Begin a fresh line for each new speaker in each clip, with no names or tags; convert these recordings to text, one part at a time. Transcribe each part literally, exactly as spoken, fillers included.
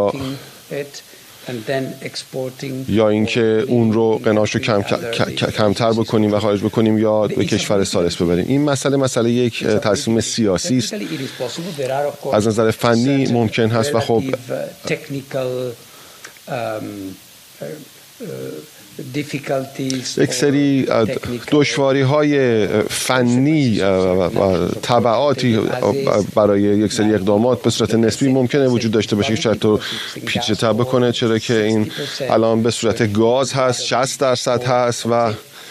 یا یا اینکه اون رو قناش رو کم کمتر بکنیم و خارج بکنیم یا به کشور ثالث ببریم. این مسئله مسئله یک تصمیم سیاسی است. از نظر فنی ممکن هست و خب یک سری دشواری های فنی و تبعاتی برای یک سری اقدامات به صورت نسبی ممکنه وجود داشته باشه که شرط رو پیچیده‌تر بکنه، چرا که این الان به صورت گاز هست، شصت درصد هست و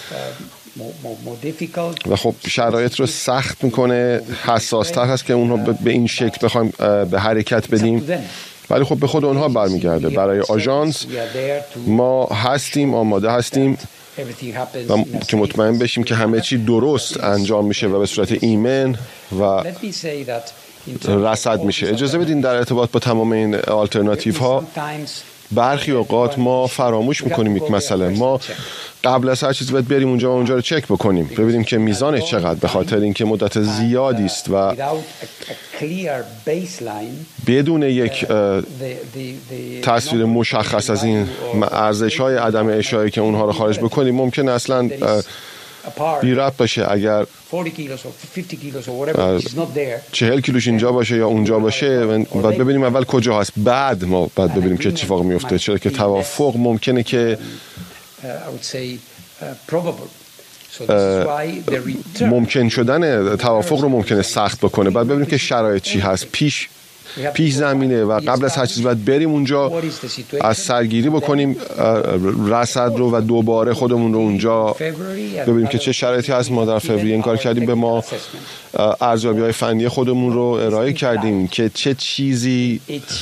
و خب شرایط رو سخت میکنه، حساستر هست که اونها به این شکل بخوایم به حرکت بدیم. ولی خب به خود اونها برمیگرده. برای آژانس ما هستیم، آماده هستیم و که مطمئن بشیم که همه چی درست انجام میشه و به صورت ایمن و رصد میشه. اجازه بدین در ارتباط با تمام این آلترناتیو ها برخی اوقات ما فراموش میکنیم یک مسئله. ما قبل از هر چیز باید بریم اونجا و اونجا رو چک بکنیم، ببینیم که میزانش چقدر، به خاطر اینکه مدت زیادی است و بدون یک تصویر مشخص از این ارزش‌های عدم اشاعه که اونها رو خارج بکنیم ممکن اصلا بی ربط باشه. اگر چهل کیلوش اینجا باشه یا اونجا باشه باید ببینیم اول کجا هست، بعد ما باید ببینیم که اتفاق میفته، چرا که توافق ممکنه که ممکن شدن توافق رو ممکنه سخت بکنه. بعد ببینیم که شرایط چی هست، پیش پیش زمینه و قبل از هر چیز باید بریم اونجا از سرگیری بکنیم رصد رو و دوباره خودمون رو اونجا ببینیم که چه شرایطی هست. ما در فوریه این کار کردیم، به ما ارزیابی‌های فنی خودمون رو ارائه کردیم که چه چیزی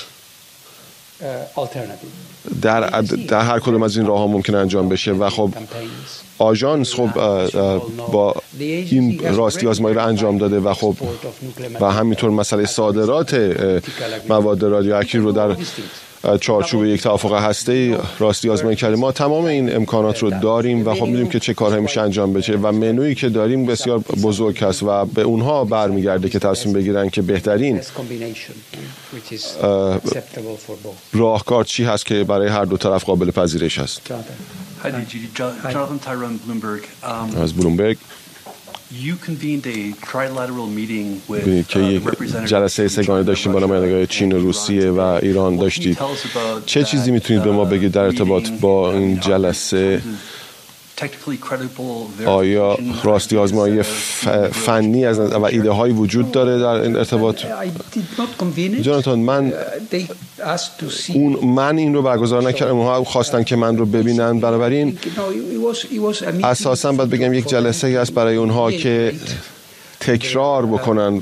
در در هر کدوم از این راه‌ها ممکن انجام بشه و خب آژانس خب با این راستی آزمایی رو انجام داده و خب و همینطور مسئله صادرات مواد رادیواکتیو رو در چارچوب یک توافق هسته‌ای راستی آزمایی کردیم. ما تمام این امکانات رو داریم و خب می‌دونیم که چه کارهایی میشه انجام بشه و منویی که داریم بسیار بزرگ است و به اونها برمیگرده که تصمیم بگیرن که بهترین راهکار چی هست که برای هر دو طرف قابل پذیرش هست.
Jonathan Tyrone Bloomberg. Um,
از بلومبرگ.
You convened a trilateral meeting with
که یک جلسه سه‌گانه داشتیم با نمایندگان چین و روسیه و ایران داشتید. چه چیزی میتونید به ما بگید در ارتباط با این جلسه؟ آیا راستی آزمایی فنی از و ایده های وجود داره در این ارتباط؟ جاناتان، من اون من این رو برگزار نکردم، اونها خواستن که من رو ببینن، بنابراین اساساً باید بگم یک جلسه است برای اونها که تکرار بکنن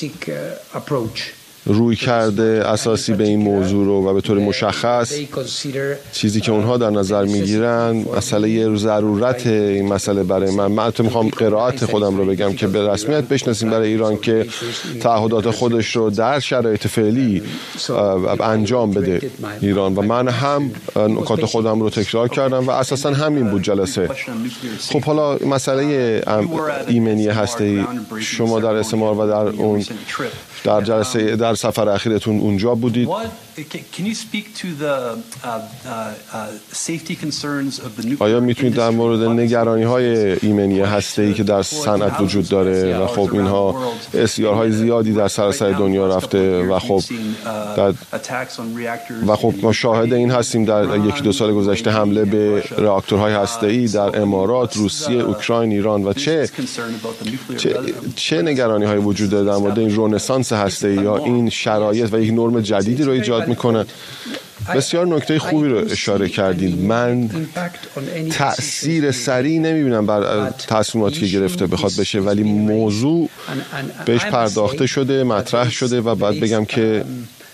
روی کرده اساسی به این موضوع رو و به طور مشخص چیزی که اونها در نظر میگیرن مسئله ضرورت این مسئله برای من. من تو میخوام قرائت خودم رو بگم که به رسمیت بشناسیم برای ایران که تعهدات خودش رو در شرایط فعلی انجام بده ایران و من هم نکات خودم رو تکرار کردم و اساسا همین بود جلسه. خب حالا مسئله ایمنی هسته‌ای، شما در استعمار و در اون در جلسه در سفر اخیرتون اونجا بودید. آیا میتونید در مورد نگرانی‌های ایمنی هسته‌ای که در صنعت وجود داره و خب اینها اصرارهای زیادی در سراسر دنیا رفته و خب در و خب ما شاهد این هستیم در یکی دو سال گذشته حمله به راکتورهای هسته‌ای در امارات، روسیه، اوکراین، ایران و چه چه, چه نگرانی‌های وجود داره در مورد این رنسانس هسته‌ای یا این شرایط و یک نرم جدیدی رو ایجاد میکنن؟ بسیار نکته خوبی رو اشاره کردید. من تأثیر سریع نمیبینم بر تصمیماتی که گرفته بخواد بشه، ولی موضوع بهش پرداخته شده، مطرح شده و بعد بگم که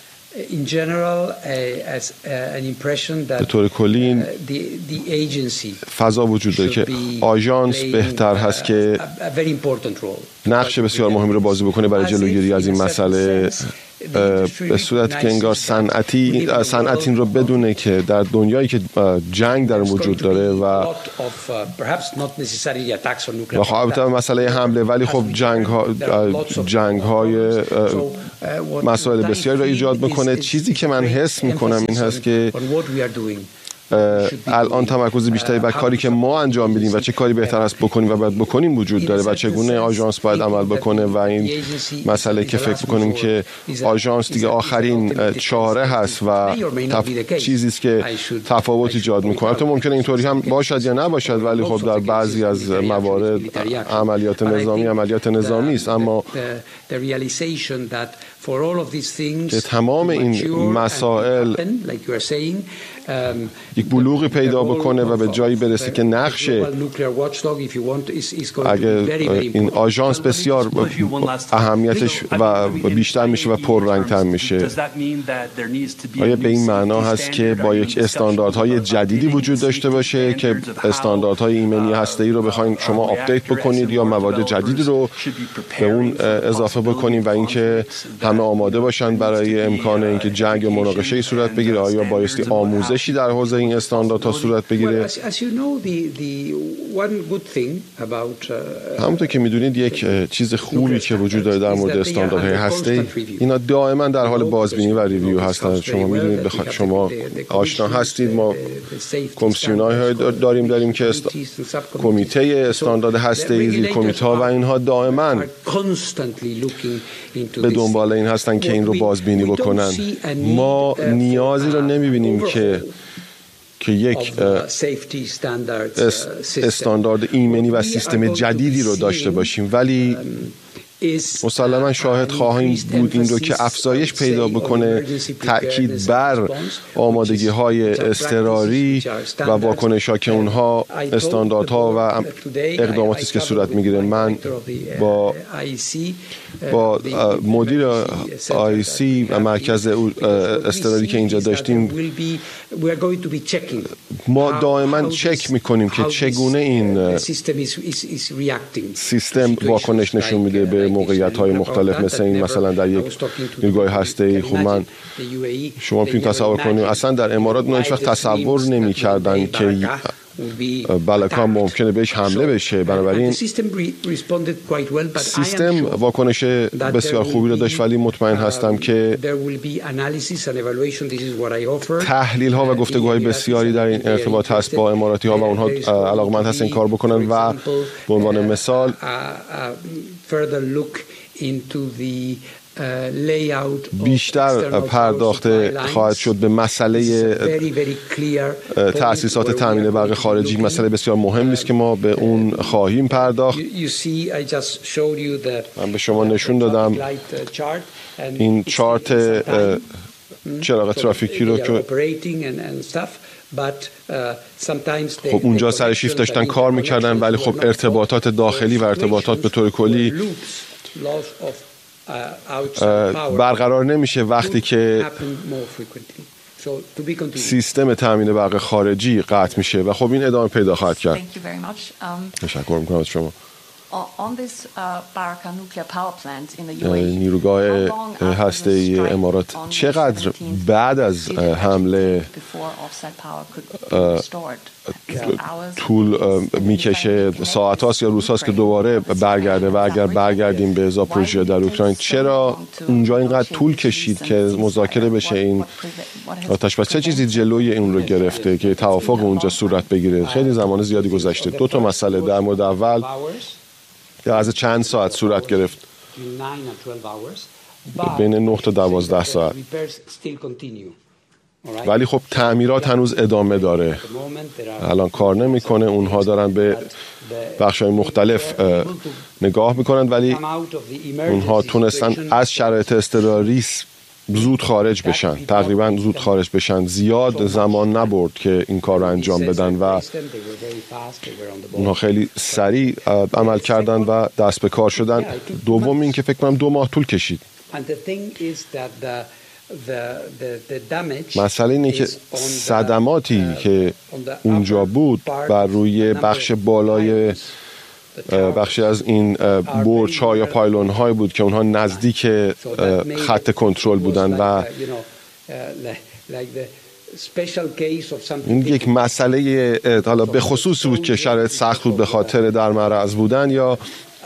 به طور کلی این فضا وجود داره که آژانس بهتر هست که نقش بسیار مهمی رو بازی بکنه برای جلوگیری از این مسئله به صورت که انگار صنعتی صنعت این رو بدونه که در دنیایی که جنگ در وجود داره و و خب مسئله حمله، ولی خب جنگ ها جنگ های مسائل بسیاری را ایجاد میکنه. چیزی که من حس میکنم این هست که الان تمرکز بیشتری بر کاری که ما انجام میدیم و چه کاری بهتر است بکنیم و باید بکنیم وجود داره و چگونه آژانس باید عمل بکنه و این مسئله که فکر بکنیم که آژانس دیگه آخرین چاره هست و تف... چیزی است که تفاوت ایجاد میکنه. البته ممکنه اینطوری هم باشد یا نباشد، ولی خب در بعضی از موارد عملیات نظامی عملیات نظامی است، اما که تمام این مسائل یک بلوغی پیدا بکنه و به جایی برسه که نقشه اگه این آژانس بسیار اهمیتش و بیشتر میشه و پررنگ‌تر میشه. آیا به این معنا هست که با یک استانداردهای جدیدی وجود داشته باشه که استانداردهای ایمنی هسته‌ای رو بخواید شما آپدیت بکنید یا مواد جدیدی رو به اون اضافه بکنید و اینکه همه آماده باشن برای امکان اینکه جنگ یا مناقشه‌ای صورت بگیره؟ آیا بایستی آموزشی در حوزه این استانداردها صورت بگیره؟ همونطور که میدونید یک چیز خوبی که وجود داره در مورد استانداردهای هسته‌ای، اینا دائما در حال بازبینی و ریویو هستند. شما میدونید بخاطر شما آشنا هستید، ما کمیسیون‌های داریم داریم که است... کمیته استاندارد هسته‌ای، زیر کمیته و اینها دائما به دنبال این هستن که این رو بازبینی بکنن. ما نیازی رو نمیبینیم که که یک استاندارد ایمنی و سیستم جدیدی رو داشته باشیم، ولی مسلما شاهد خواهیم بود این رو که افزایش پیدا بکنه تأکید بر آمادگی های اضطراری و واکنش ها که اونها استانداردها و اقداماتی که صورت میگیره. من با با مدیر آی سی و مرکز اضطراری که اینجا داشتیم ما دائما چک میکنیم که چگونه این سیستم واکنش نشون میده به موقعیت‌های مختلف، مثل این مثلا در یک نیروگاه هسته‌ای. خب من شما میتونید تصور کنید اصلا در امارات ما هیچ وقت تصور نمی‌کردن که بلکان ممکنه بهش حمله بشه، بنابراین سیستم واکنش بسیار خوبی رو داشت، ولی مطمئن هستم که تحلیل ها و گفتگوهای بسیاری در این ارتباط هست با اماراتی ها و اونها علاقمند هستن این کار بکنن و به عنوان مثال بیشتر پرداخته خواهد شد به مسئله تأسیسات تامین برق خارجی. مسئله بسیار مهمی است که ما به اون خواهیم پرداخت. من به شما نشون دادم این چارت چراغ ترافیکی رو که خب اونجا سر شیفت داشتن کار میکردن، ولی خب ارتباطات داخلی و ارتباطات به طور کلی برقرار نمیشه وقتی که سیستم تامین برق خارجی قطع میشه و خب این ادامه پیدا خواهد کرد. تشکر میکنم از شما. نیروگاه هسته‌ای امارات چقدر بعد از حمله طول میکشه؟ ساعت هاست یا روز هاست که دوباره برگرده و اگر برگردیم به زاپوریژیا در اوکراین، چرا اونجا اینقدر طول کشید که مذاکره بشه این آتش بس؟ چه چیزی جلوی این رو گرفته که توافق اونجا صورت بگیره؟ خیلی زمان زیادی گذشته. دو تا مسئله در مورد اول که از چند ساعت صورت گرفت، بین نه تا دوازده ساعت، ولی خب تعمیرات هنوز ادامه داره، الان کار نمیکنه. اونها دارن به بخش‌های مختلف نگاه میکنن، ولی اونها تونستن از شرایط اضطراری زود خارج بشن، تقریبا زود خارج بشن. زیاد زمان نبرد که این کار رو انجام بدن و اونها خیلی سریع عمل کردن و دست به کار شدن. دوم این که فکر کنم دو ماه طول کشید. مسئله اینه که صدماتی که اونجا بود بر روی بخش بالای بخشی از این برج‌ها یا پایلون‌های بود که اونها نزدیک خط کنترل بودن و این یک مسئله حالا به خصوص بود که شرایط سخت بود به خاطر در معرض بودن یا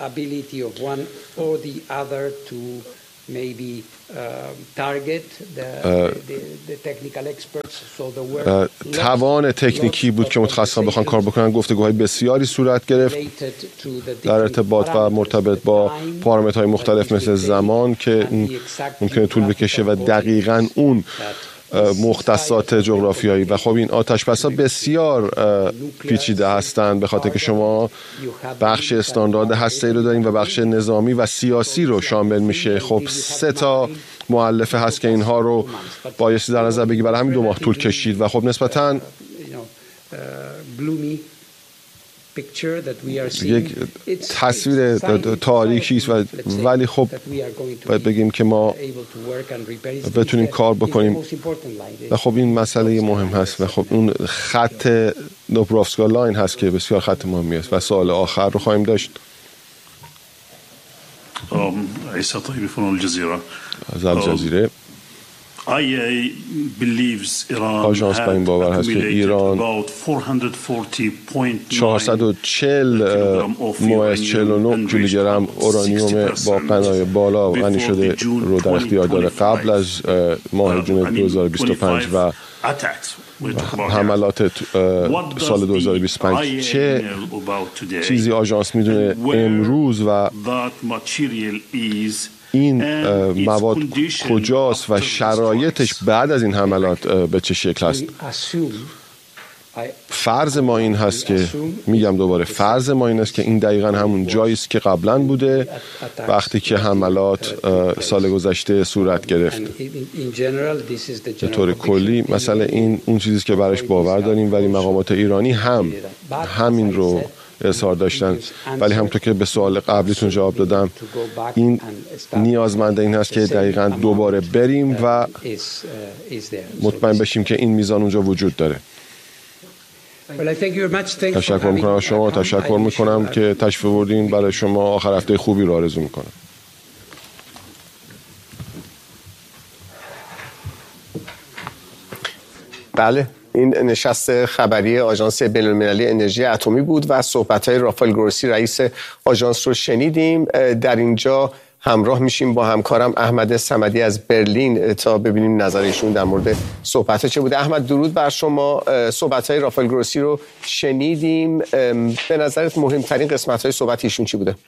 توان تکنیکی بود که متخصصان بخوان کار بکنن. گفتگوهای بسیاری صورت گرفت در ارتباط و مرتبط با پارامترهای مختلف مثل زمان که ممکنه طول بکشه و دقیقاً اون مختصات جغرافیایی و خب این آتش‌بس‌ها بسیار پیچیده هستند به خاطر که شما بخش استاندارد هسته‌ای رو دارین و بخش نظامی و سیاسی رو شامل میشه. خب سه تا مؤلفه هست که اینها رو بایستی در نظر بگی، برای همین دو ماه طول کشید و خب نسبتاً یک تصویر تاریکی است و ولی خب باید بگیم که ما بتونیم کار بکنیم و خب این مسئله مهم هست و خب اون خط دوبروفسکا لاین هست که بسیار خط مهمی است و سوال آخر رو خواهیم داشت.
عیسی طیبی فنون الجزیره
از الجزیره. آژانس با این باور هست که ایران چهارصد و چهل ممیز چهل و نه کیلوگرم اورانیوم با غنای بالا و غنی شده رو در اختیار داره قبل از ماه جون دو هزار و بیست و پنج و حملات سال دو هزار و بیست و پنج. چه چیزی آژانس میدونه امروز و این مواد کجاست و شرایطش بعد از این حملات به چه شکل است؟ فرض ما این هست که میگم دوباره فرض ما این است که این دقیقاً همون جایی است که قبلاً بوده وقتی که حملات سال گذشته صورت گرفت. به طور کلی مثلا این اون چیزی که برایش باور داریم، ولی مقامات ایرانی هم همین رو اظهار داشتن. ولی همونطور که به سوال قبلیتون جواب دادم، این نیازمند این هست که دقیقاً دوباره بریم و مطمئن بشیم که این میزان اونجا وجود داره. تشکر میکنم از شما، تشکر میکنم که تشریف آوردین. برای شما آخر هفته خوبی رو آرزو میکنم.
بله، این نشست خبری آژانس بین‌المللی انرژی اتمی بود و صحبت‌های رافائل گروسی رئیس آژانس رو شنیدیم. در اینجا همراه میشیم با همکارم احمد صمدی از برلین تا ببینیم نظرشون در مورد صحبت‌ها چه بوده. احمد درود بر شما. صحبت‌های رافائل گروسی رو شنیدیم. به نظرت مهمترین قسمت‌های صحبت ایشون چی بوده؟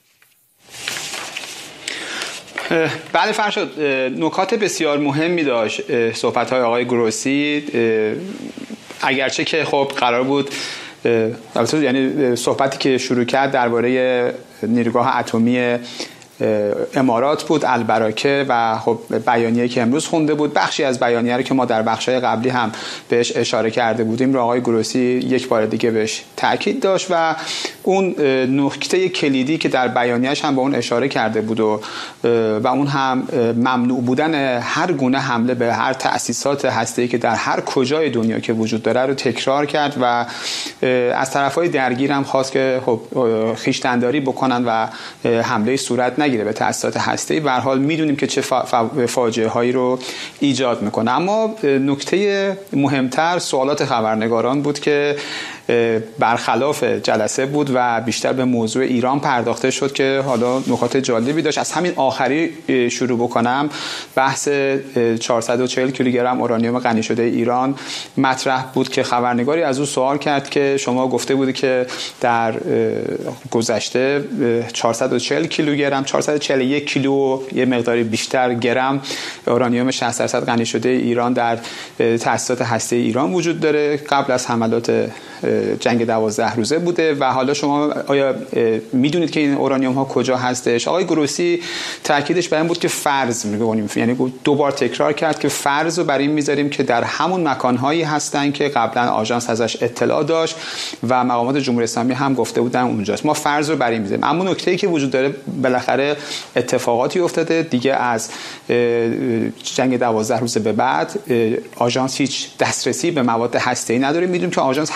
بله فرشاد، نکات بسیار مهمی داشت صحبت‌های آقای گروسی، اگرچه که خب قرار بود یعنی صحبتی که شروع کرد درباره نیروگاه اتمی امارات بود، البراکه، و خب بیانیه‌ای که امروز خونده بود، بخشی از بیانیه رو که ما در بخش‌های قبلی هم بهش اشاره کرده بودیم رو آقای گروسی یک بار دیگه بهش تاکید داشت و اون نکته کلیدی که در بیانیه‌اش هم به اون اشاره کرده بود و و اون هم ممنوع بودن هر گونه حمله به هر تأسیسات هسته‌ای که در هر کجای دنیا که وجود داره رو تکرار کرد و از طرف‌های درگیر هم خواست که خب خویشتن‌داری بکنن و حمله صورت نگیره به تأسیسات هسته‌ای. به هر حال میدونیم که چه فاجعه هایی رو ایجاد میکنه. اما نکته مهمتر سوالات خبرنگاران بود که برخلاف جلسه بود و بیشتر به موضوع ایران پرداخته شد که حالا نکات جالبی داشت. از همین آخری شروع بکنم. بحث چهارصد و چهل کیلوگرم اورانیوم غنی شده ایران مطرح بود که خبرنگاری از او سوال کرد که شما گفته بودی که در گذشته چهارصد و چهل کیلوگرم چهارصد و چهل و یک کیلو یه مقداری بیشتر گرم اورانیوم شصت درصد غنی شده ایران در تأسیسات هسته ایران وجود داره قبل از حملات جنگ دوازده روزه بوده و حالا شما آیا میدونید که این اورانیوم ها کجا هستش؟ آقای گروسی تاکیدش بر این بود که فرض می‌کنیم، یعنی دو بار تکرار کرد که فرض رو بر این میذاریم که در همون مکان‌هایی هستن که قبلا آژانس ازش اطلاع داشت و مقامات جمهوری اسلامی هم گفته بودن اونجاست. ما فرض رو بر این میذاریم. اما نکته‌ای که وجود داره، بالاخره اتفاقاتی افتاده دیگه. از جنگ دوازده روزه به بعد آژانس هیچ دسترسی به مواد هسته‌ای نداره. میدونیم که آژانس هفته یک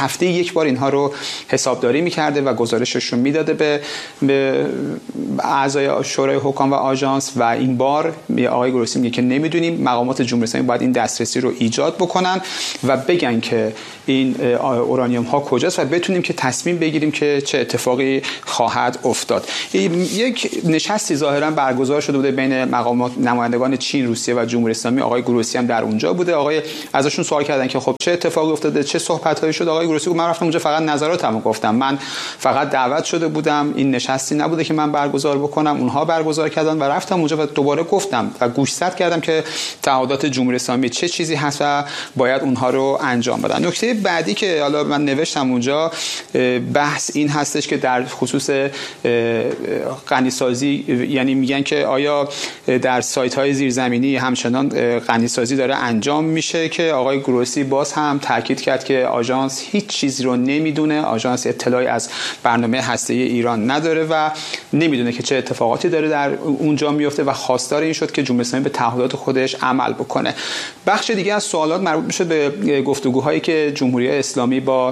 یک بار اینها رو حسابداری میکرده و گزارششون میداده به, به اعضای شورای حکام و آژانس و این بار آقای گروسی میگه که نمیدونیم. مقامات جمهوری اسلامی باید این دسترسی رو ایجاد بکنن و بگن که این اورانیوم ها کجاست و بتونیم که تصمیم بگیریم که چه اتفاقی خواهد افتاد. یک نشستی ظاهرا برگزار شده بوده بین مقامات نمایندگان چین، روسیه و جمهوری اسلامی. آقای گروسی هم در اونجا بوده. آقای ازشون سوال کردن که خب چه اتفاقی افتاده، چه صحبت‌هایی شد. آقای گروسی گفت من رفتم اونجا فقط نظراتمو گفتم، من فقط دعوت شده بودم، این نشستی نبوده که من برگزار بکنم، اونها برگزار کردن و رفتم اونجا و دوباره گفتم و گوشزد کردم که تعهدات جمهوری اسلامی چه چیزی هست و باید اونها رو انجام بدن. نکته بعدی که حالا من نوشتم اونجا بحث این هستش که در خصوص غنیسازی، یعنی میگن که آیا در سایت‌های زیرزمینی همچنان غنیسازی داره انجام میشه، که آقای گروسی باز هم تاکید کرد که آژانس هیچ چیزی رو نمیدونه، آژانس اطلاعی از برنامه هسته‌ای ایران نداره و نمیدونه که چه اتفاقاتی داره در اونجا میفته و خواستار این شد که جمهوری اسلامی به تعهدات خودش عمل بکنه. بخش دیگه از سوالات مربوط میشه به گفتگوهایی که جمهوری اسلامی با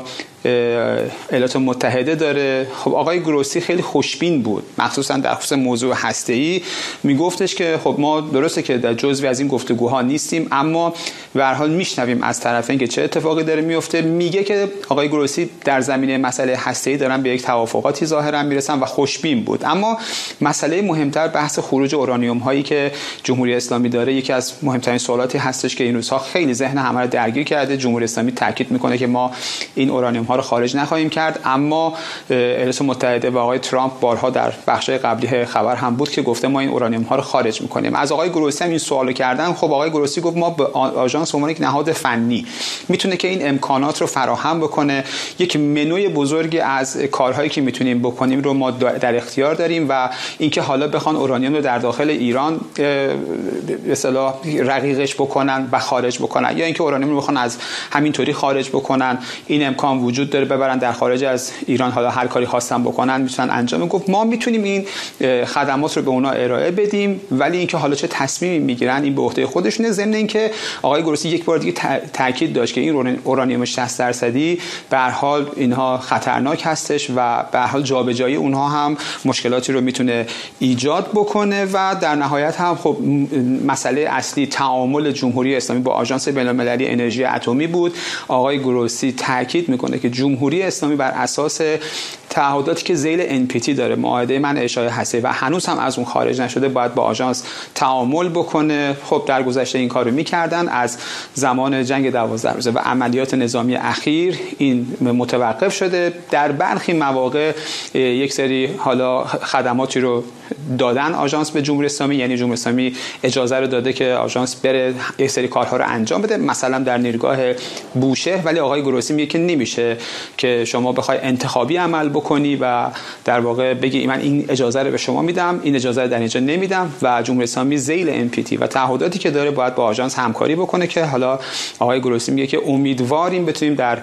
ایالات متحده داره. خب آقای گروسی خیلی خوشبین بود، مخصوصا در خصوص موضوع هسته‌ای. میگفتش که خب ما درسته که در جزوی از این گفتگوها نیستیم، اما به هر حال میشنویم از طرفین که چه اتفاقی داره میفته. میگه که آقای گروسی در زمینه مسئله هسته‌ای دارن به یک توافقاتی ظاهرا میرسن و خوشبین بود. اما مسئله مهمتر بحث خروج اورانیوم هایی که جمهوری اسلامی داره یکی از مهمترین سوالاتی هستش که این روزها خیلی ذهن همه رو درگیر کرده. جمهوری اسلامی تاکید میکنه که ما این اورانیوم ها رو خارج نخواهیم کرد، اما ایالات متحده و آقای ترامپ بارها در بخش‌های قبلی خبر هم بود که گفته ما این اورانیوم ها رو خارج میکنیم. از آقای گروسی هم این سوالو کردن. خب آقای گروسی گفت ما به آژانس به عنوان یک نهاد فنی میتونه که این امکانات رو فراهم بکنه، یک منوی بزرگی از کارهایی که میتونیم بکنیم رو ما در اختیار داریم و اینکه حالا بخوان اورانیوم رو در داخل ایران به اصطلاح رقیقش بکنن و خارج بکنن، یا اینکه اورانیوم رو بخوان از همینطوری خارج بکنن، این امکان وجود داره، ببرن در خارج از ایران، حالا هر کاری خواستن بکنن میتونن انجام. گفت ما میتونیم این خدمات رو به اونا ارائه بدیم، ولی اینکه حالا چه تصمیمی میگیرن این به عهده خودشونه. ضمن اینکه آقای گروسی یک بار دیگه تاکید داشت که این اورانیوم شصت درصدی به هر حال اینها خطرناک هستش و به هر حال جابجایی اونها هم مشکلاتی رو میتونه ایجاد بکنه و در نهایت هم خب مسئله اصلی تعامل جمهوری اسلامی با آژانس بین‌المللی انرژی اتمی بود. آقای گروسی تاکید میکنه که جمهوری اسلامی بر اساس تعهداتی که ذیل ان پی تی داره، معاهده منع اشعاع هسته‌ای و هنوز هم از اون خارج نشده، باید با آژانس تعامل بکنه. خب در گذشته این کارو میکردن، از زمان جنگ دوازده روزه و عملیات نظامی اخیر این متوقف شده. در برخی مواقع یک سری حالا خدماتی رو دادن آژانس به جمهوری اسلامی، یعنی جمهوری اسلامی اجازه رو داده که آژانس بره یک سری کارها رو انجام بده، مثلا در نیرگاه بوشهر. ولی آقای گروسی میگه که نمیشه که شما بخوای انتخابی عمل بکنی و در واقع بگی من این اجازه رو به شما میدم، این اجازه رو در اینجا نمیدم و جمهوری اسلامی ذیل ان پی تی و تعهداتی که داره باید با آژانس همکاری بکنه که حالا آقای گروسی میگه که امیدواریم بتونیم در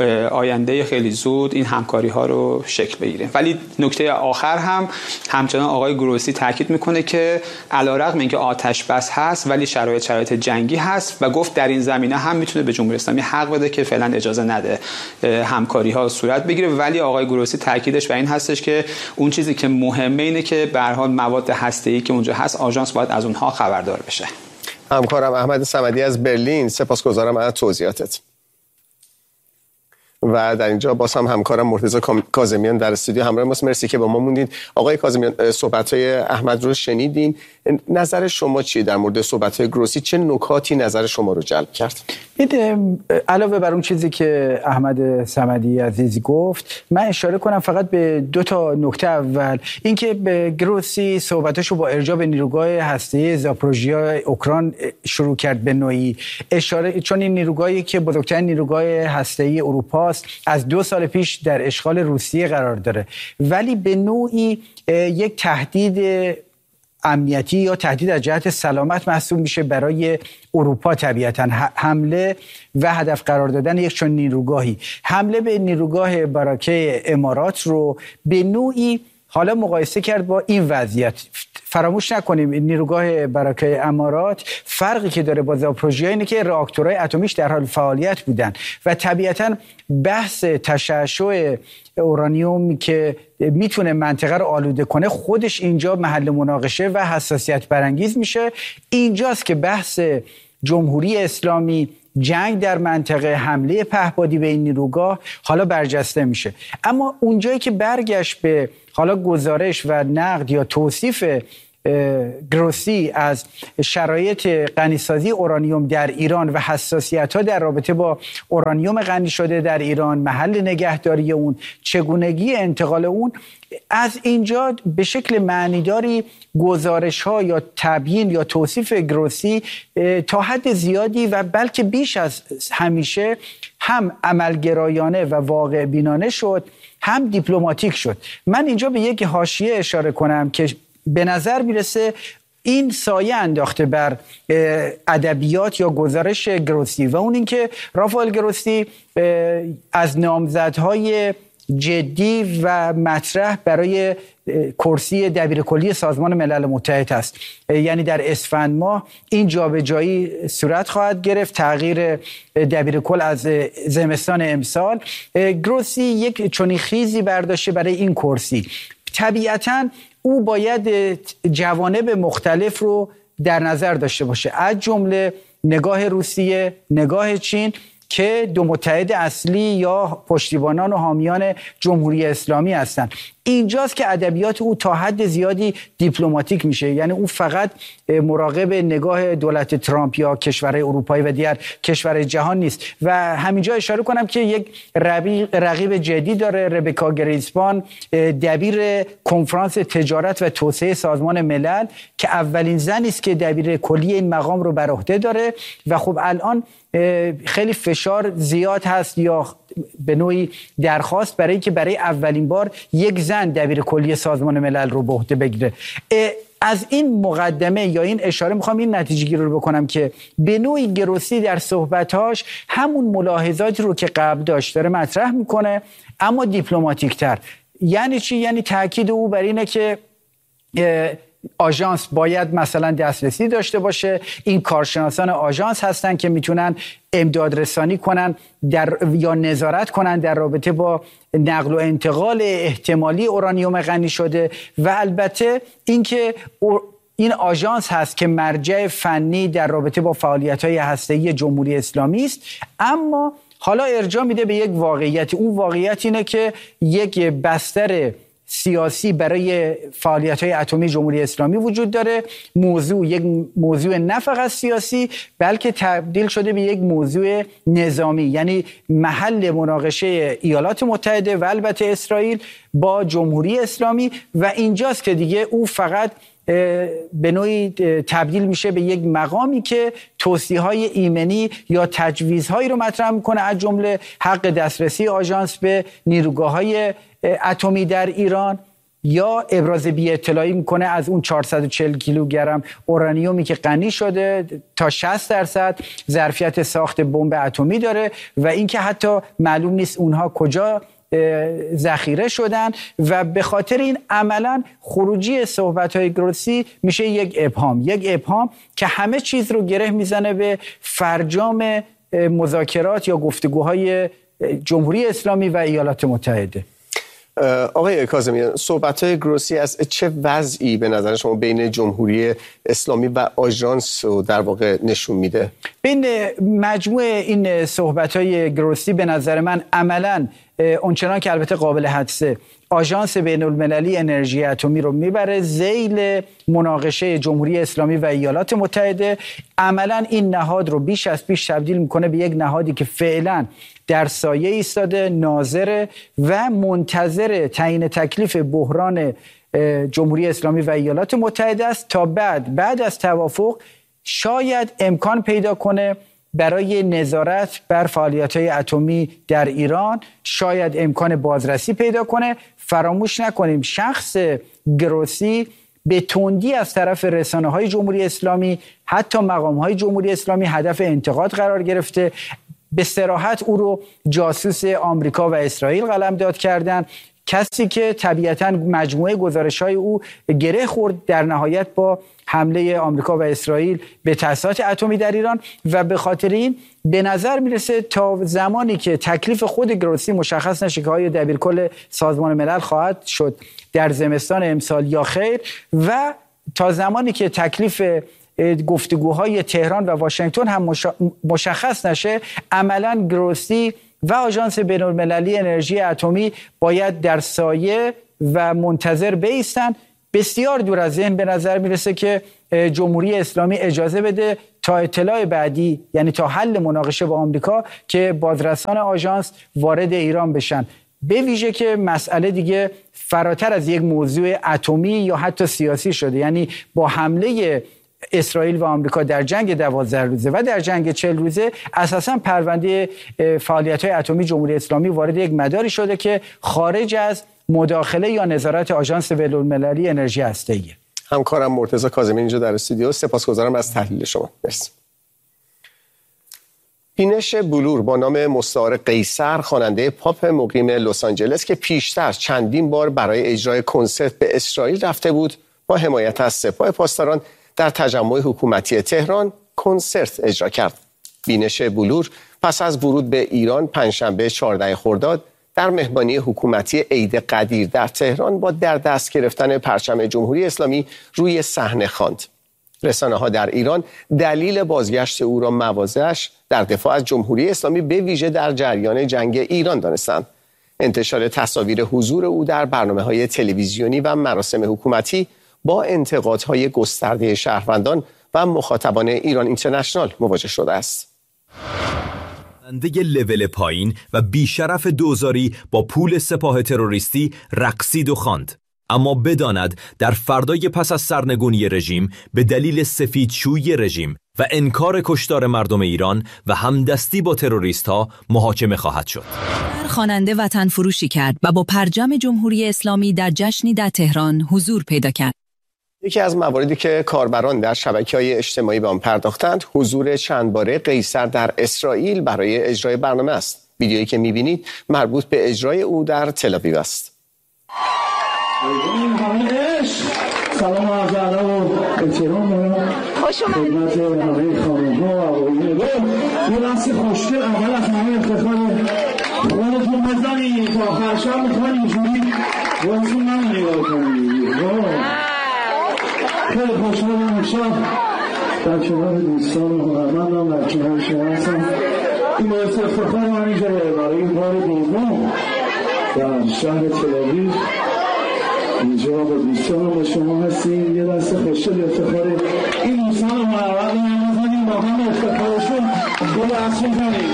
آینده خیلی زود این همکاری ها رو شکل بگیره. ولی نکته آخر هم همچنان آقای گروسی تاکید میکنه که علیرغم اینکه آتش بس هست ولی شرایط شرایط جنگی هست و گفت در این زمینه هم میتونه به جمهوری اسلامی حق بده که فعلا اجازه نده همکاری ها صورت بگیره. ولی آقای گروسی تاکیدش بر این هستش که اون چیزی که مهمه اینه که به هر حال مواد هسته‌ای که اونجا هست آژانس باید از اونها خبردار بشه.
همکارم احمد صمدی از برلین، سپاسگزارم از توضیحاتت. و در اینجا باز هم همکارم مرتضی کاظمیان در استودیو همراه ماست. مرسی که با ما موندید. آقای کاظمیان، صحبت‌های احمد رو شنیدیم. نظر شما چیه در مورد صحبت‌های گروسی؟ چه نکاتی نظر شما رو جلب کرد؟
علاوه بر اون چیزی که احمد صمدی عزیز گفت، من اشاره کنم فقط به دو تا نکته. اول اینکه به گروسی صحبتاشو با ارجاع به نیروگاه هسته‌ای زاپروژیا اوکراین شروع کرد به نوعی اشاره، چون این نیروگاهی که بزرگترین نیروگاه هسته‌ای اروپا است، از دو سال پیش در اشغال روسیه قرار داره، ولی به نوعی یک تهدید امنیتی یا تهدید از جهت سلامت محسوب میشه برای اروپا. طبیعتاً حمله و هدف قرار دادن یک چون نیروگاهی، حمله به نیروگاه باراکه امارات رو به نوعی حالا مقایسه کرد با این وضعیت. فراموش نکنیم نیروگاه برکه امارات فرقی که داره با زاپروژیا اینه که راکتورهای اتمیش در حال فعالیت بودن و طبیعتاً بحث تشعشع اورانیوم که میتونه منطقه رو آلوده کنه خودش اینجا محل مناقشه و حساسیت برانگیز میشه. اینجاست که بحث جمهوری اسلامی، جنگ در منطقه، حمله پهپادی به این نیروگاه حالا برجسته میشه. اما اونجایی که برگشت به حالا گزارش و نقد یا توصیف گروسی از شرایط غنیسازی اورانیوم در ایران و حساسیت‌ها در رابطه با اورانیوم غنی شده در ایران، محل نگهداری اون، چگونگی انتقال اون، از اینجا به شکل معنیداری گزارش‌ها یا تبیین یا توصیف گروسی تا حد زیادی و بلکه بیش از همیشه هم عملگرایانه و واقع بینانه شد، هم دیپلماتیک شد. من اینجا به یک حاشیه اشاره کنم که به نظر میرسه این سایه انداخته بر ادبیات یا گزارش گروسی و اون اینکه رافائل گروسی از نامزدهای جدی و مطرح برای کرسی دبیرکلی سازمان ملل متحد است. یعنی در اسفند ماه این جابجایی صورت خواهد گرفت، تغییر دبیرکل از زمستان امسال. گروسی یک چنین خیزی برداشته برای این کرسی. طبیعتاً او باید جوانب مختلف رو در نظر داشته باشه، از جمله نگاه روسیه، نگاه چین که دو متحد اصلی یا پشتیبانان و حامیان جمهوری اسلامی هستند. اینجاست که ادبیات او تا حد زیادی دیپلماتیک میشه. یعنی او فقط مراقب نگاه دولت ترامپ یا کشورهای اروپایی و دیگر کشورهای جهان نیست. و همینجا اشاره کنم که یک رقیب جدی داره، ربکا گریسپان، دبیر کنفرانس تجارت و توسعه سازمان ملل که اولین زنی است که دبیر کلی این مقام رو بر عهده داره و خب الان خیلی فشار زیاد هست یا به نوعی درخواست برای اینکه برای اولین بار یک زن دبیر کلی سازمان ملل رو به عهده بگیره. از این مقدمه یا این اشاره میخوام این نتیجه گیری رو بکنم که به نوعی گروسی در صحبتاش همون ملاحظاتی رو که قبل داشت داره مطرح میکنه، اما دیپلماتیک تر. یعنی چی؟ یعنی تاکید او بر اینه که آژانس باید مثلا دسترسی داشته باشه. این کارشناسان آژانس هستن که میتونن امداد رسانی کنن در یا نظارت کنن در رابطه با نقل و انتقال احتمالی اورانیوم غنی شده و البته اینکه این آژانس هست که مرجع فنی در رابطه با فعالیت‌های هسته‌ای جمهوری اسلامی است. اما حالا ارجاع میده به یک واقعیت. اون واقعیت اینه که یک بستر سیاسی برای فعالیت‌های اتمی جمهوری اسلامی وجود داره. موضوع یک موضوع نه فقط سیاسی بلکه تبدیل شده به یک موضوع نظامی، یعنی محل مناقشه ایالات متحده و البته اسرائیل با جمهوری اسلامی و اینجاست که دیگه او فقط به نوعی تبدیل میشه به یک مقامی که توصیه‌های ایمنی یا تجویزهایی رو مطرح میکنه، از جمله حق دسترسی آژانس به نیروگاه‌های اتمی در ایران یا ابراز بی اطلاعی میکنه از اون چهارصد و چهل کیلوگرم اورانیومی که غنی شده تا شصت درصد ظرفیت ساخت بمب اتمی داره و اینکه حتی معلوم نیست اونها کجا ذخیره شدن و به خاطر این عملا خروجی صحبت‌های گروسی میشه یک ابهام یک ابهام که همه چیز رو گره میزنه به فرجام مذاکرات یا گفتگوهای جمهوری اسلامی و ایالات متحده.
آقای کاظمیان، صحبت‌های گروسی از چه وضعی به نظر شما بین جمهوری اسلامی و آژانس رو در واقع نشون میده؟
بین مجموع این صحبت‌های گروسی به نظر من عملاً اونچنان که البته قابل حدسه آژانس بین‌المللی انرژی اتمی رو میبره ذیل مناقشه جمهوری اسلامی و ایالات متحده. عملاً این نهاد رو بیش از پیش تبدیل میکنه به یک نهادی که فعلاً در سایه ایستاده، ناظر و منتظر تعیین تکلیف بحران جمهوری اسلامی و ایالات متحده است تا بعد بعد از توافق شاید امکان پیدا کنه برای نظارت بر فعالیت‌های اتمی در ایران، شاید امکان بازرسی پیدا کنه. فراموش نکنیم شخص گروسی به تندی از طرف رسانه‌های جمهوری اسلامی، حتی مقام‌های جمهوری اسلامی هدف انتقاد قرار گرفته. به صراحت او رو جاسوس آمریکا و اسرائیل قلمداد کردن. کسی که طبیعتاً مجموعه گزارش‌های او گره خورد در نهایت با حمله آمریکا و اسرائیل به تأسیسات اتمی در ایران و به خاطر این به نظر میرسه تا زمانی که تکلیف خود گروسی مشخص نشه که آیا دبیرکل سازمان ملل خواهد شد در زمستان امسال یا خیر، و تا زمانی که تکلیف گفتگوهای تهران و واشنگتن هم مشخص نشه، عملاً گروسی و آژانس بین‌المللی انرژی اتمی باید در سایه و منتظر بایستن. بسیار دور از ذهن به نظر میرسه که جمهوری اسلامی اجازه بده تا اطلاع بعدی، یعنی تا حل مناقشه با آمریکا، که بازرسان آژانس وارد ایران بشن، به ویژه که مسئله دیگه فراتر از یک موضوع اتمی یا حتی سیاسی شده. یعنی با حمله اسرائیل و آمریکا در جنگ دوازده روزه و در جنگ چهل روزه اساساً پرونده فعالیت‌های اتمی جمهوری اسلامی وارد یک مداری شده که خارج از مداخله یا نظارت آژانس بین‌المللی انرژی هسته‌ایه. همکارم مرتضی کاظمی اینجا در استودیو، سپاسگزارم از تحلیل شما. مرسی. بینش بلور با نام مستعار قیصر، خواننده پاپ مقیم لس آنجلس که پیشتر چندین بار برای اجرای کنسرت به اسرائیل رفته بود، با حمایت از سپاه پاسداران در تجمع حکومتی تهران کنسرت اجرا کرد. بینش بلور پس از ورود به ایران پنجشنبه چهاردهم خرداد در مهمانی حکومتی عید قدیر در تهران با در دست گرفتن پرچم جمهوری اسلامی روی صحنه خواند. رسانه‌ها در ایران دلیل بازگشت او را مواضعش در دفاع از جمهوری اسلامی به ویژه در جریان جنگ ایران دانستند. انتشار تصاویر حضور او در برنامه‌های تلویزیونی و مراسم حکومتی با انتقادهای گسترده شهروندان و مخاطبان ایران اینترنشنال مواجه شده است.
خواننده لول پایین و بیشرف دوزاری با پول سپاه تروریستی رقصید و خواند، اما بداند در فردای پس از سرنگونی رژیم به دلیل سفیدشویی رژیم و انکار کشتار مردم ایران و همدستی با تروریست ها محاکمه خواهد شد.
خواننده وطن فروشی کرد و با پرچم جمهوری اسلامی در جشنی در تهران حضور پیدا کرد.
یکی از مواردی که کاربران در شبکه‌های اجتماعی به آن پرداختند، حضور چند باره قیصر در اسرائیل برای اجرای برنامه است. ویدیویی که می‌بینید مربوط به اجرای او در تل‌آویو است.
سلام عرض ادب و احترام دارم خدمت همه خانم‌ها و آقایون. یه لحظه خوشگل اول از همه افتخار خودتون بزنید تا آخر شب می‌خوان اینجوری واسه من نگاه کنید. خیلی خوشحالم امشب در کنار دوستان و هنرمندم در کنار شما هستم. این باعث افتخار من اینجا برای این بار دوم در شهر تل‌آویو اینجا با دوستان با شما هستیم. یه دست خوشحال افتخار این دوستان و هنرمندم بزنیم با هم افتخارشون دو دست بزنیم.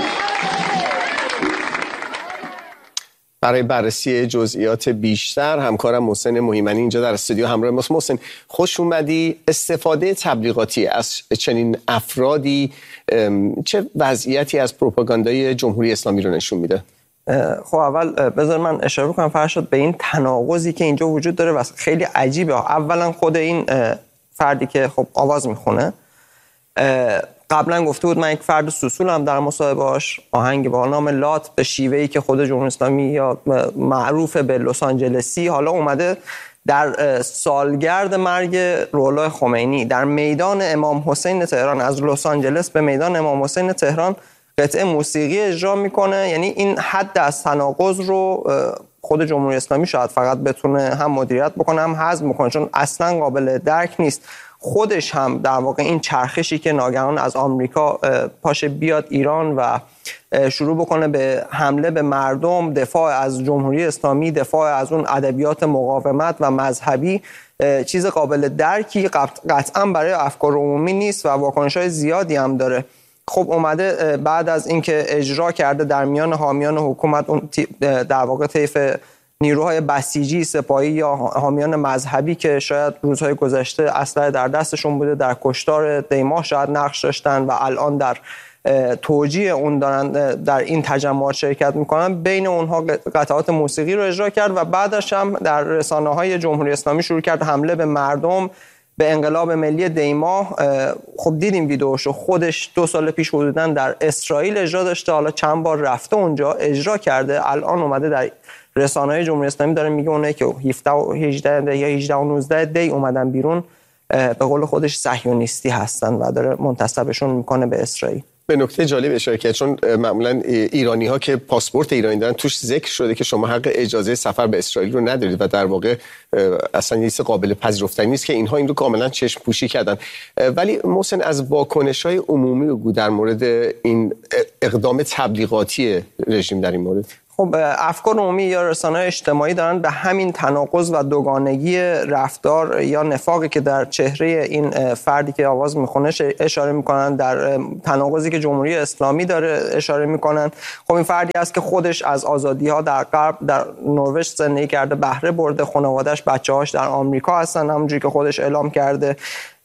برای بررسی جزئیات بیشتر همکارم محسن مهیمنی اینجا در استودیو همراه ماست. محسن، خوش اومدی. استفاده تبلیغاتی از چنین افرادی چه وضعیتی از پروپاگاندای جمهوری اسلامی رو نشون میده؟
خب اول بذار من اشاره کنم فرشاد به این تناقضی که اینجا وجود داره و خیلی عجیبه. اولا خود این فردی که خب آواز میخونه قبلا گفته بود من یک فرد سوسولم، در مصاحبه‌اش آهنگ با نام لات به شیوهی که خود جمهوری اسلامی یا معروف به لس آنجلسی، حالا اومده در سالگرد مرگ روح‌الله خمینی در میدان امام حسین تهران، از لس آنجلس به میدان امام حسین تهران قطعه موسیقی اجرا میکنه. یعنی این حد از تناقض رو خود جمهوری اسلامی شاید فقط بتونه هم مدیریت بکنه هم هضم بکنه، چون اصلا قابل درک نیست. خودش هم در واقع این چرخشی که ناگهان از آمریکا پاشه بیاد ایران و شروع بکنه به حمله به مردم، دفاع از جمهوری اسلامی، دفاع از اون ادبیات مقاومت و مذهبی، چیز قابل درکی قطعا برای افکار عمومی نیست و واکنش‌های زیادی هم داره. خب اومده بعد از اینکه اجرا کرده در میان حامیان حکومت اون در واقع طیف نیروهای بسیجی، سپاهی یا حامیان مذهبی که شاید روزهای گذشته اسلحه در دستشون بوده، در کشتار دیماه شاید نقش داشتن و الان در توجیه اون دارن در این تجمعات شرکت میکنن، بین اونها قطعات موسیقی رو اجرا کرد و بعدش هم در رسانه‌های جمهوری اسلامی شروع کرد حمله به مردم، به انقلاب ملی دیماه. خب دیدیم ویدیوشو، خودش دو سال پیش حدوداً در اسرائیل اجرا داشته، حالا چند بار رفته اونجا اجرا کرده، الان اومده در رسانه‌های جمهوری اسلامی داره میگه اونایی که هفده و هجده یا هجده و نوزده دی اومدن بیرون به قول خودش صهیونیستی هستن و داره منتسبشون میکنه به اسرائیل.
به نکته جالب اشاره کرد چون معمولا ایرانی ها که پاسپورت ایرانی دارن توش ذکر شده که شما حق اجازه سفر به اسرائیل رو ندارید و در واقع اصلا یه چیز قابل پذیرفتنی نیست که اینها این رو کاملا چشم پوشی کردن. ولی محسن از واکنش‌های عمومی بگو در مورد این اقدام تبلیغاتی رژیم در این مورد.
خب افکار عمومی یا رسانه‌های اجتماعی دارن به همین تناقض و دوگانگی رفتار یا نفاقی که در چهره این فردی که آواز میخونه اشاره میکنن، در تناقضی که جمهوری اسلامی داره اشاره میکنن. خب این فردی است که خودش از آزادی‌ها در غرب در نروژ زندگی کرده، بهره برده، خانواده‌اش بچه‌هاش در آمریکا هستن همونجوری که خودش اعلام کرده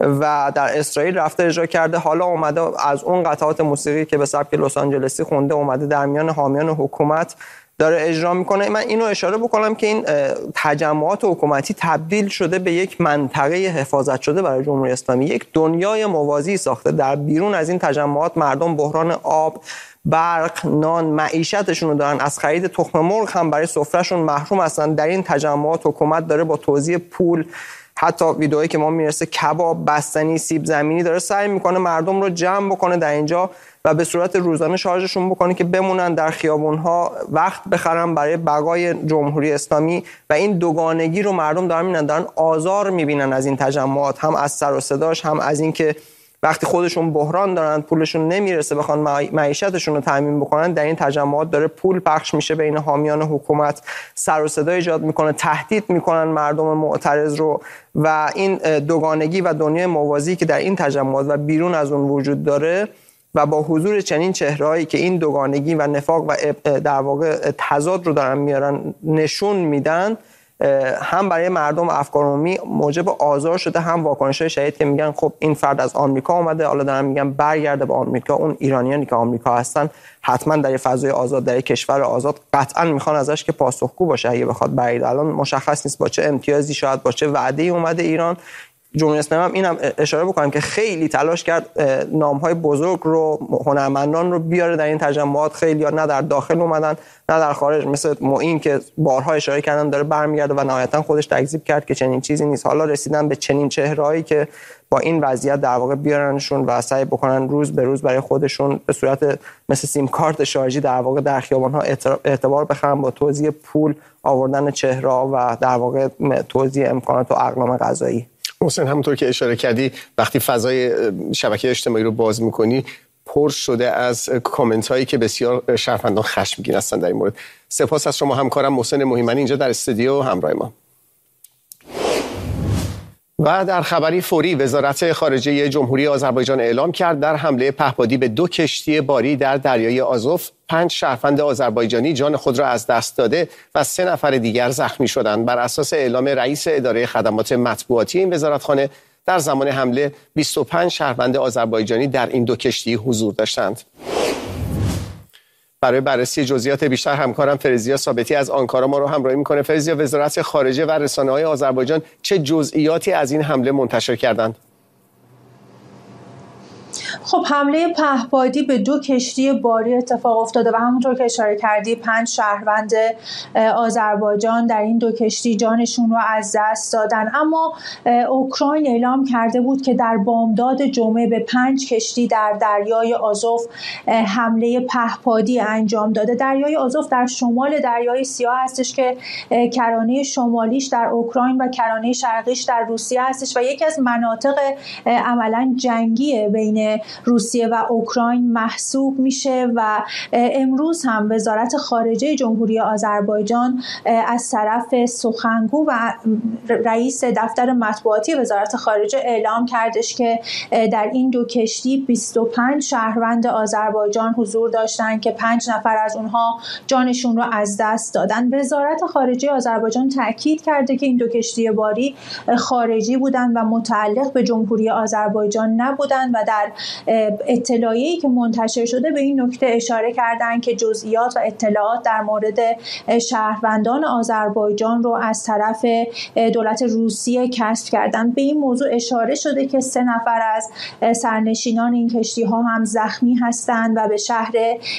و در اسرائیل رفته اجرا کرده. حالا اومده از اون قطعات موسیقی که به سبک لس آنجلسی خونده اومده در میان حامیان حکومت داره اجرا میکنه. من اینو اشاره بکنم که این تجمعات حکومتی تبدیل شده به یک منطقه حفاظت شده برای جمهوری اسلامی، یک دنیای موازی ساخته. در بیرون از این تجمعات مردم بحران آب، برق، نان، معیشتشون رو دارن، از خرید تخم مرغ هم برای سفرهشون محروم هستن. در این تجمعات حکومت داره با توزیع پول، حتی ویدئویی که ما میرسه کباب، بستنی، سیب زمینی، داره سعی میکنه مردم رو جمع بکنه در اینجا و به صورت روزانه شارژشون بکنه که بمونن در خیابونها، وقت بخرن برای بقای جمهوری اسلامی. و این دوگانگی رو مردم دارن میبینن، دارن آزار میبینن از این تجمعات، هم از سر و صداش، هم از این که وقتی خودشون بحران دارن، پولشون نمیرسه بخوان معیشتشون رو تامین بکنن، در این تجمعات داره پول پخش میشه بین حامیان حکومت، سر و صدا ایجاد میکنه، تهدید میکنن مردم معترض رو. و این دوگانگی و دنیای موازی که در این تجمعات و بیرون از اون وجود داره و با حضور چنین چهرهایی که این دوگانگی و نفاق و در واقع تضاد رو دارن میارن نشون میدن، هم برای مردم افکار عمومی موجب آزار شده، هم واکنش‌های شدید که میگن خب این فرد از آمریکا اومده، حالا دارن میگن برگرده به آمریکا. اون ایرانیانی که آمریکا هستن حتما در فضای آزاد، در کشور آزاد، قطعا میخوان ازش که پاسخگو باشه اگه بخواد برگرده. الان مشخص نیست با چه امتیازی، شاید با چه وعده‌ای اومده ایران. جمهوری اسلامی هم اینم اشاره بکنم که خیلی تلاش کرد نام‌های بزرگ رو، هنرمندان رو بیاره در این تجمعات. خیلی ها نه در داخل اومدن نه در خارج، مثل معین که بارها اشاره کردن داره برمیگرده و نهایتا خودش تکذیب کرد که چنین چیزی نیست. حالا رسیدن به چنین چهرهایی که با این وضعیت در واقع بیارنشون و سعی بکنن روز به روز برای خودشون به صورت مثل سیم کارت شارژی در واقع در خیابان‌ها اعتبار بخرن با توزیع پول، آوردن چهره و در واقع توزیع امکانات و اقلام غذایی.
محسن همونطور که اشاره کردی وقتی فضای شبکه اجتماعی رو باز میکنی پر شده از کامنت هایی که بسیار شهروندان خشمگین هستن در این مورد. سپاس از شما همکارم محسن مهیمنی اینجا در استودیو همراه ما. و در خبری فوری وزارت خارجه جمهوری آذربایجان اعلام کرد در حمله پهپادی به دو کشتی باری در دریای آزوف پنج شهروند آذربایجانی جان خود را از دست داده و سه نفر دیگر زخمی شدند. بر اساس اعلام رئیس اداره خدمات مطبوعاتی این وزارتخانه در زمان حمله بیست و پنج شهروند آذربایجانی در این دو کشتی حضور داشتند. برای بررسی جزئیات بیشتر همکارم فرزیا ثابتی از آنکارا ما رو همراهی میکنه. فرزیا، وزارت خارجه و رسانه‌های آذربایجان چه جزئیاتی از این حمله منتشر کردند؟
خب حمله پهپادی به دو کشتی باری اتفاق افتاده و همونطور که اشاره کردی پنج شهروند آذربایجان در این دو کشتی جانشون رو از دست دادن. اما اوکراین اعلام کرده بود که در بامداد جمعه به پنج کشتی در دریای آزوف حمله پهپادی انجام داده. دریای آزوف در شمال دریای سیاه هستش که کرانه شمالیش در اوکراین و کرانه شرقیش در روسیه هستش و یکی از مناطق عملاً جنگی بین روسیه و اوکراین محسوب میشه و امروز هم وزارت خارجه جمهوری آذربایجان از طرف سخنگو و رئیس دفتر مطبوعاتی وزارت خارجه اعلام کردش که در این دو کشتی بیست و پنج شهروند آذربایجان حضور داشتند که پنج نفر از اونها جانشون رو از دست دادن. وزارت خارجه آذربایجان تاکید کرده که این دو کشتی باری خارجی بودند و متعلق به جمهوری آذربایجان نبودند و در اطلاعیه‌ای که منتشر شده به این نکته اشاره کردن که جزئیات و اطلاعات در مورد شهروندان آذربایجان رو از طرف دولت روسیه کشف کردن. به این موضوع اشاره شده که سه نفر از سرنشینان این کشتی‌ها هم زخمی هستند و به شهر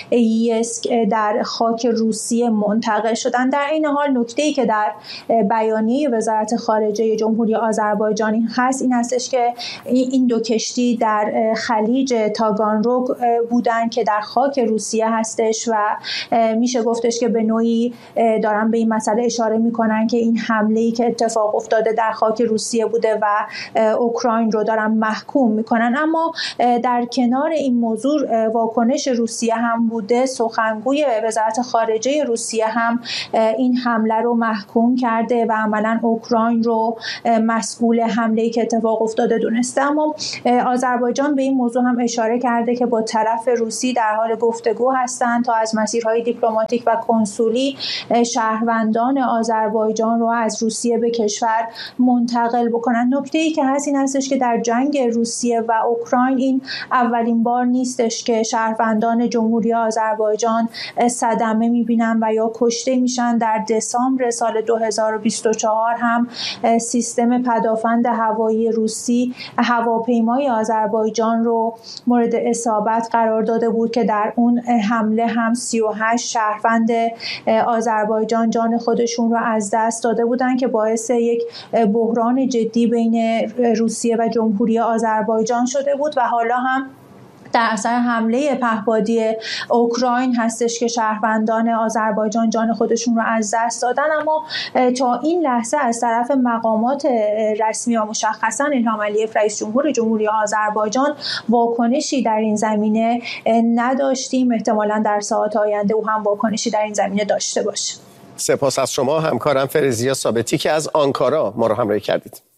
یسک در خاک روسیه منتقل شدند. در این حال نکته‌ای که در بیانیه وزارت خارجه جمهوری آذربایجان هست این هستش که این دو کشتی در خلیج تاگانروگ بودن که در خاک روسیه هستش و میشه گفتش که به نوعی دارن به این مسئله اشاره میکنن که این حمله‌ای که اتفاق افتاده در خاک روسیه بوده و اوکراین رو دارن محکوم میکنن. اما در کنار این موضوع واکنش روسیه هم بوده. سخنگوی وزارت خارجه روسیه هم این حمله رو محکوم کرده و عملاً اوکراین رو مسئول حمله‌ای که اتفاق افتاده دونسته. اما آذربایجان به این موضوع هم اشاره کرده که با طرف روسی در حال گفتگو هستند تا از مسیرهای دیپلماتیک و کنسولی شهروندان آذربایجان رو از روسیه به کشور منتقل بکنن. نکته‌ای که هست این هستش که در جنگ روسیه و اوکراین این اولین بار نیستش که شهروندان جمهوری آذربایجان صدمه می‌بینن و یا کشته میشن. در دسامبر سال دو هزار و بیست و چهار هم سیستم پدافند هوایی روسی هواپیمای آذربایجان رو مورد اصابت قرار داده بود که در اون حمله هم سی و هشت شهروند آذربایجان جان خودشون رو از دست داده بودن که باعث یک بحران جدی بین روسیه و جمهوری آذربایجان شده بود و حالا هم در اثر حمله پهپادی اوکراین هستش که شهروندان آذربایجان جان خودشون رو از دست دادن. اما تا این لحظه از طرف مقامات رسمی و مشخصا الهام علیف رئیس جمهور جمهوری آذربایجان واکنشی در این زمینه نداشتیم. احتمالاً در ساعات آینده او هم واکنشی در این زمینه داشته باشه.
سپاس از شما همکارم فرزیا ثابتی که از آنکارا ما رو همراهی کردید.